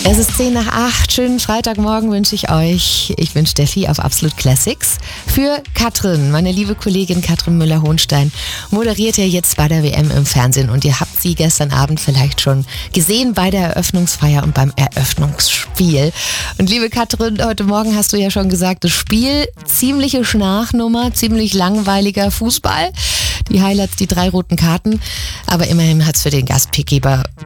Es ist 7:50. Schönen Freitagmorgen wünsche ich euch. Ich bin Steffi auf Absolut Classics. Für Katrin, meine liebe Kollegin Katrin Müller-Hohnstein, moderiert ja jetzt bei der WM im Fernsehen. Und ihr habt sie gestern Abend vielleicht schon gesehen bei der Eröffnungsfeier und beim Eröffnungsspiel. Und liebe Katrin, heute Morgen hast du ja schon gesagt, das Spiel, ziemliche Schnarchnummer, ziemlich langweiliger Fußball. Die Highlights, die 3 roten Karten. Aber immerhin hat es für den Gastgeber